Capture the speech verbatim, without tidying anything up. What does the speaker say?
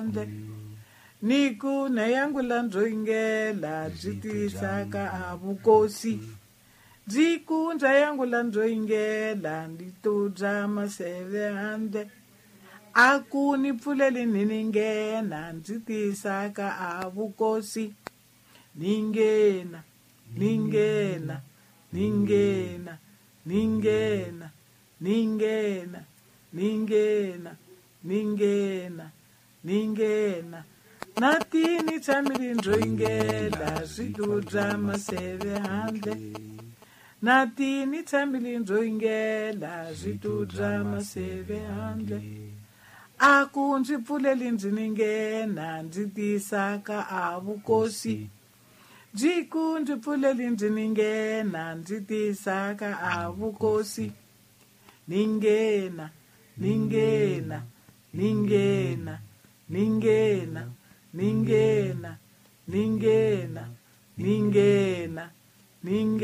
niku na yangu la ndroingela bzitisaka avukosi dzikunja yangu la ndroingela nditudza maseve handle akuni pfuleli niningena ndzitisaka avukosi ningena ningena ningena ningena ningena ningena ningena ningena natini tshamili ndroingela zwitudza maseve handle natini tshamili ndroingela zwitudza maseve handle aku ndzi pfuleli ndzi ningena ndzi tisaka avukosi dziku ndzi pfuleli ndzi ningena ndzi tisaka avukosi ningena ningena ningena ningena ningena ningena ningena ningena